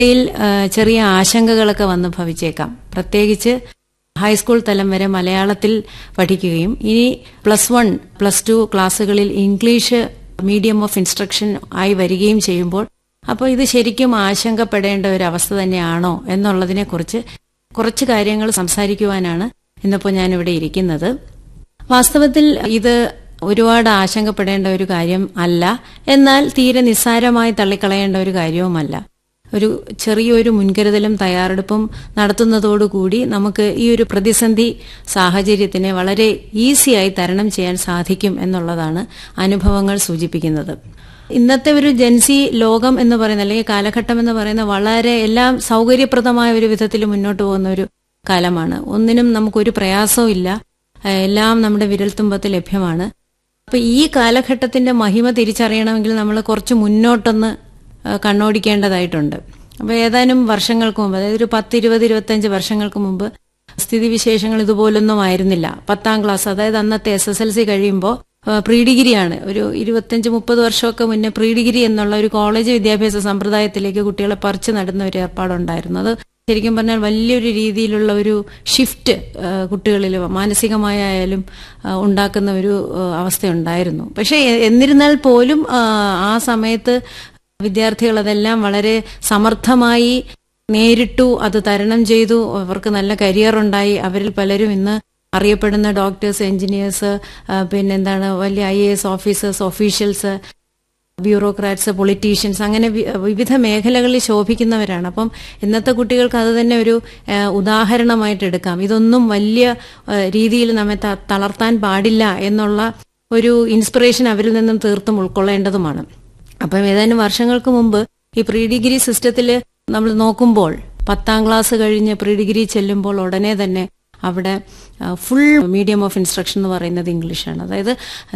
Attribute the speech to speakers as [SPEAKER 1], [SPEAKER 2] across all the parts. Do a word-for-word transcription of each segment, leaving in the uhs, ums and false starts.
[SPEAKER 1] യിൽ ചെറിയ ആശങ്കകളൊക്കെ വന്ന് ഭവിച്ചേക്കാം. പ്രത്യേകിച്ച് ഹൈസ്കൂൾ തലം വരെ മലയാളത്തിൽ പഠിക്കുകയും ഇനി പ്ലസ് വൺ പ്ലസ് ടു ക്ലാസ്സുകളിൽ ഇംഗ്ലീഷ് മീഡിയം ഓഫ് ഇൻസ്ട്രക്ഷൻ ആയി വരികയും ചെയ്യുമ്പോൾ അപ്പോൾ ഇത് ശരിക്കും ആശങ്കപ്പെടേണ്ട ഒരു അവസ്ഥ തന്നെയാണോ എന്നുള്ളതിനെക്കുറിച്ച് കുറച്ച് കാര്യങ്ങൾ സംസാരിക്കുവാനാണ് ഇന്നിപ്പോൾ ഞാനിവിടെ ഇരിക്കുന്നത്. വാസ്തവത്തിൽ ഇത് ഒരുപാട് ആശങ്കപ്പെടേണ്ട ഒരു കാര്യം അല്ല, എന്നാൽ തീരെ നിസ്സാരമായി തള്ളിക്കളയേണ്ട ഒരു കാര്യവുമല്ല. ഒരു ചെറിയൊരു മുൻകരുതലും തയ്യാറെടുപ്പും നടത്തുന്നതോടുകൂടി നമുക്ക് ഈ ഒരു പ്രതിസന്ധി സാഹചര്യത്തിനെ വളരെ ഈസിയായി തരണം ചെയ്യാൻ സാധിക്കും എന്നുള്ളതാണ് അനുഭവങ്ങൾ സൂചിപ്പിക്കുന്നത്. ഇന്നത്തെ ഒരു ജൻസി ലോകം എന്ന് പറയുന്ന അല്ലെങ്കിൽ കാലഘട്ടം എന്ന് പറയുന്ന വളരെ എല്ലാം സൗകര്യപ്രദമായ ഒരു വിധത്തിൽ മുന്നോട്ട് പോകുന്ന ഒരു കാലമാണ്. ഒന്നിനും നമുക്കൊരു പ്രയാസവും ഇല്ല, എല്ലാം നമ്മുടെ വിരൽത്തുമ്പത്ത് ലഭ്യമാണ്. അപ്പൊ ഈ കാലഘട്ടത്തിന്റെ മഹിമ തിരിച്ചറിയണമെങ്കിൽ നമ്മൾ കുറച്ച് മുന്നോട്ടൊന്ന് കണ്ണോടിക്കേണ്ടതായിട്ടുണ്ട്. അപ്പൊ ഏതാനും വർഷങ്ങൾക്ക് മുമ്പ്, അതായത് ഒരു പത്ത് ഇരുപത് ഇരുപത്തഞ്ച് വർഷങ്ങൾക്ക് മുമ്പ് സ്ഥിതിവിശേഷങ്ങൾ ഇതുപോലൊന്നും ആയിരുന്നില്ല. പത്താം ക്ലാസ്, അതായത് അന്നത്തെ എസ് എസ് എൽ സി കഴിയുമ്പോൾ പ്രീ ഡിഗ്രിയാണ്. ഒരു ഇരുപത്തഞ്ച് മുപ്പത് വർഷമൊക്കെ മുന്നേ പ്രീ ഡിഗ്രി എന്നുള്ള ഒരു കോളേജ് വിദ്യാഭ്യാസ സമ്പ്രദായത്തിലേക്ക് കുട്ടികളെ പറിച്ചു നടുന്ന ഒരു ഏർപ്പാടുണ്ടായിരുന്നു. അത് ശരിക്കും പറഞ്ഞാൽ വലിയൊരു രീതിയിലുള്ള ഒരു ഷിഫ്റ്റ് കുട്ടികളിൽ മാനസികമായാലും ഉണ്ടാക്കുന്ന ഒരു അവസ്ഥയുണ്ടായിരുന്നു. പക്ഷെ എന്നിരുന്നാൽ പോലും ആ സമയത്ത് വിദ്യാർത്ഥികൾ അതെല്ലാം വളരെ സമർത്ഥമായി നേരിട്ടു, അത് തരണം ചെയ്തു, അവർക്ക് നല്ല കരിയർ ഉണ്ടായി. അവരിൽ പലരും ഇന്ന് അറിയപ്പെടുന്ന ഡോക്ടേഴ്സ്, എഞ്ചിനീയേഴ്സ്, പിന്നെന്താണ് വലിയ I A S officers, officials, bureaucrats, politicians, അങ്ങനെ വിവിധ മേഖലകളിൽ ശോഭിക്കുന്നവരാണ്. അപ്പം ഇന്നത്തെ കുട്ടികൾക്ക് അത് തന്നെ ഒരു ഉദാഹരണമായിട്ട് എടുക്കാം. ഇതൊന്നും വലിയ രീതിയിൽ നമ്മെ തളർത്താൻ പാടില്ല എന്നുള്ള ഒരു ഇൻസ്പിറേഷൻ അവരിൽ നിന്നും തീർത്തും ഉൾക്കൊള്ളേണ്ടതുമാണ്. അപ്പം ഏതാനും വർഷങ്ങൾക്ക് മുമ്പ് ഈ പ്രീ ഡിഗ്രി സിസ്റ്റത്തിൽ നമ്മൾ നോക്കുമ്പോൾ പത്താം ക്ലാസ് കഴിഞ്ഞ് പ്രീ ഡിഗ്രി ചെല്ലുമ്പോൾ ഉടനെ തന്നെ അവിടെ ഫുൾ മീഡിയം ഓഫ് ഇൻസ്ട്രക്ഷൻ എന്ന് പറയുന്നത് ഇംഗ്ലീഷാണ്. അതായത്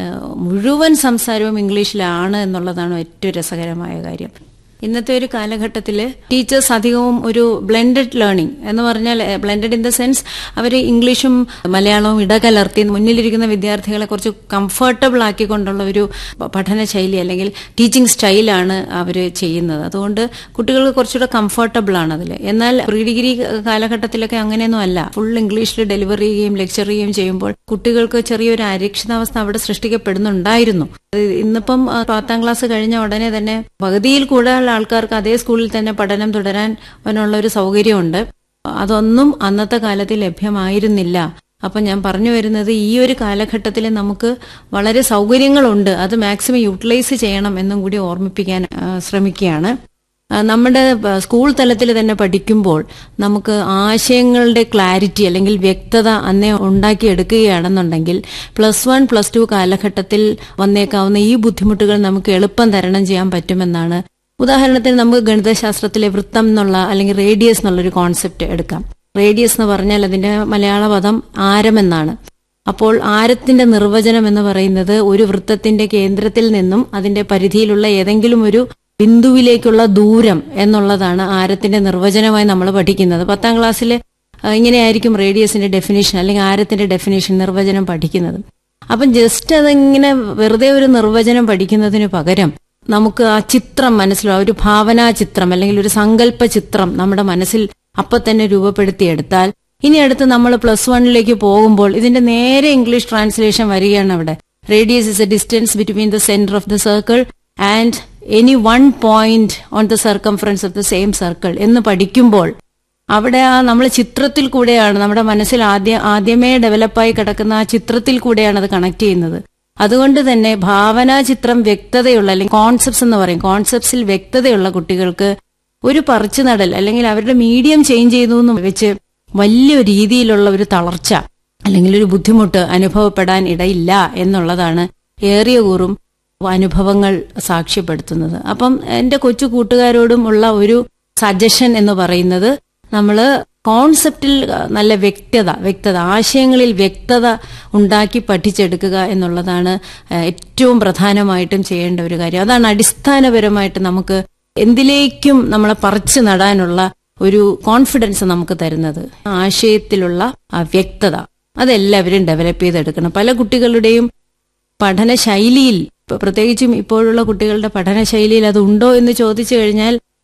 [SPEAKER 1] മുഴുവൻ സംസാരവും ഇംഗ്ലീഷിലാണ് എന്നുള്ളതാണ് ഏറ്റവും രസകരമായ കാര്യം. ഇന്നത്തെ ഒരു കാലഘട്ടത്തിൽ ടീച്ചേഴ്സ് അധികവും ഒരു ബ്ലെൻഡഡ് ലേണിംഗ് എന്ന് പറഞ്ഞാൽ ബ്ലെൻഡഡ് ഇൻ ദ സെൻസ് അവർ ഇംഗ്ലീഷും മലയാളവും ഇടകലർത്തി മുന്നിലിരിക്കുന്ന വിദ്യാർത്ഥികളെ കുറച്ച് കംഫർട്ടബിൾ ആക്കിക്കൊണ്ടുള്ള ഒരു പഠന ശൈലി അല്ലെങ്കിൽ ടീച്ചിങ് സ്റ്റൈലാണ് അവർ ചെയ്യുന്നത്. അതുകൊണ്ട് കുട്ടികൾക്ക് കുറച്ചുകൂടെ കംഫർട്ടബിൾ ആണ് അതിൽ. എന്നാൽ പ്രീ ഡിഗ്രി കാലഘട്ടത്തിലൊക്കെ അങ്ങനെയൊന്നും അല്ല. ഫുൾ ഇംഗ്ലീഷിൽ ഡെലിവറി ചെയ്യുകയും ലെക്ചർ ചെയ്യുകയും ചെയ്യുമ്പോൾ കുട്ടികൾക്ക് ചെറിയൊരു അരക്ഷിതാവസ്ഥ അവിടെ സൃഷ്ടിക്കപ്പെടുന്നുണ്ടായിരുന്നു. ഇന്നിപ്പം പത്താം ക്ലാസ് കഴിഞ്ഞ ഉടനെ തന്നെ പകുതിയിൽ കൂടുതൽ ആൾക്കാർക്ക് അതേ സ്കൂളിൽ തന്നെ പഠനം തുടരാൻ അതിനുള്ള ഒരു സൗകര്യമുണ്ട്. അതൊന്നും അന്നത്തെ കാലത്ത് ലഭ്യമായിരുന്നില്ല. അപ്പൊ ഞാൻ പറഞ്ഞു വരുന്നത് ഈ ഒരു കാലഘട്ടത്തിൽ നമുക്ക് വളരെ സൗകര്യങ്ങളുണ്ട്, അത് മാക്സിമം യൂട്ടിലൈസ് ചെയ്യണം എന്നും കൂടി ഓർമ്മിപ്പിക്കാൻ ശ്രമിക്കുകയാണ്. നമ്മുടെ സ്കൂൾ തലത്തിൽ തന്നെ പഠിക്കുമ്പോൾ നമുക്ക് ആശയങ്ങളുടെ ക്ലാരിറ്റി അല്ലെങ്കിൽ വ്യക്തത അന്നേ ഉണ്ടാക്കിയെടുക്കുകയാണെന്നുണ്ടെങ്കിൽ പ്ലസ് വൺ പ്ലസ് ടു കാലഘട്ടത്തിൽ വന്നേക്കാവുന്ന ഈ ബുദ്ധിമുട്ടുകൾ നമുക്ക് എളുപ്പം തരണം ചെയ്യാൻ പറ്റുമെന്നാണ്. ഉദാഹരണത്തിന് നമുക്ക് ഗണിതശാസ്ത്രത്തിലെ വൃത്തം എന്നുള്ള അല്ലെങ്കിൽ റേഡിയസ് എന്നുള്ളൊരു കോൺസെപ്റ്റ് എടുക്കാം. റേഡിയസ് എന്ന് പറഞ്ഞാൽ അതിന്റെ മലയാള പദം ആരമെന്നാണ്. അപ്പോൾ ആരത്തിന്റെ നിർവചനം എന്ന് പറയുന്നത് ഒരു വൃത്തത്തിന്റെ കേന്ദ്രത്തിൽ നിന്നും അതിന്റെ പരിധിയിലുള്ള ഏതെങ്കിലും ഒരു ബിന്ദുവിലേക്കുള്ള ദൂരം എന്നുള്ളതാണ് ആരത്തിന്റെ നിർവചനമായി നമ്മൾ പഠിക്കുന്നത്. പത്താം ക്ലാസ്സിൽ ഇങ്ങനെയായിരിക്കും റേഡിയസിന്റെ ഡെഫിനേഷൻ അല്ലെങ്കിൽ ആരത്തിന്റെ ഡെഫിനേഷൻ നിർവചനം പഠിക്കുന്നത്. അപ്പം ജസ്റ്റ് അതിങ്ങനെ വെറുതെ ഒരു നിർവചനം പഠിക്കുന്നതിന് പകരം നമുക്ക് ആ ചിത്രം മനസ്സിലാവും, ഒരു ഭാവനാ ചിത്രം അല്ലെങ്കിൽ ഒരു സങ്കല്പ ചിത്രം നമ്മുടെ മനസ്സിൽ അപ്പൊ തന്നെ രൂപപ്പെടുത്തിയെടുത്താൽ ഇനി അടുത്ത് നമ്മൾ പ്ലസ് വണ്ണിലേക്ക് പോകുമ്പോൾ ഇതിന്റെ നേരെ ഇംഗ്ലീഷ് ട്രാൻസ്ലേഷൻ വരികയാണ്. അവിടെ radius is A distance between the centre of the circle and any one point on the circumference of the same circle എന്ന് പഠിക്കുമ്പോൾ അവിടെ ആ നമ്മൾ ചിത്രത്തിൽ കൂടെയാണ് നമ്മുടെ മനസ്സിൽ ആദ്യ ആദ്യമേ ഡെവലപ്പായി കിടക്കുന്ന ആ ചിത്രത്തിൽ കൂടെയാണ് അത് കണക്ട് ചെയ്യുന്നത്. അതുകൊണ്ട് തന്നെ ഭാവനാ ചിത്രം വ്യക്തതയുള്ള അല്ലെങ്കിൽ കോൺസെപ്റ്റ്സ് എന്ന് പറയും, കോൺസെപ്റ്റ്സിൽ വ്യക്തതയുള്ള കുട്ടികൾക്ക് ഒരു പറിച്ചു നടൽ അല്ലെങ്കിൽ അവരുടെ മീഡിയം ചേഞ്ച് ചെയ്തു എന്ന് വെച്ച് വലിയ രീതിയിലുള്ള ഒരു തളർച്ച അല്ലെങ്കിൽ ഒരു ബുദ്ധിമുട്ട് അനുഭവപ്പെടാൻ ഇടയില്ല എന്നുള്ളതാണ് ഏറിയ കൂറും അനുഭവങ്ങൾ സാക്ഷ്യപ്പെടുത്തുന്നത്. അപ്പം എന്റെ കൊച്ചു കൂട്ടുകാരോടും ഉള്ള ഒരു സജഷൻ എന്ന് പറയുന്നത് നമ്മള് കോൺസെപ്റ്റിൽ നല്ല വ്യക്തത വ്യക്തത ആശയങ്ങളിൽ വ്യക്തത ഉണ്ടാക്കി പഠിച്ചെടുക്കുക എന്നുള്ളതാണ് ഏറ്റവും പ്രധാനമായിട്ടും ചെയ്യേണ്ട ഒരു കാര്യം. അതാണ് അടിസ്ഥാനപരമായിട്ട് നമുക്ക് എന്തിലേക്കും നമ്മളെ പറിച്ചു നടാനുള്ള ഒരു കോൺഫിഡൻസ് നമുക്ക് തരുന്നത്. ആശയത്തിലുള്ള ആ വ്യക്തത അതെല്ലാവരും ഡെവലപ്പ് ചെയ്തെടുക്കണം. പല കുട്ടികളുടെയും പഠന ശൈലിയിൽ, പ്രത്യേകിച്ചും ഇപ്പോഴുള്ള കുട്ടികളുടെ പഠന ശൈലിയിൽ അത് ഉണ്ടോ എന്ന് ചോദിച്ചു കഴിഞ്ഞാൽ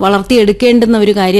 [SPEAKER 1] വളർത്തിയെടുക്കേണ്ടുന്ന ഒരു കാര്യം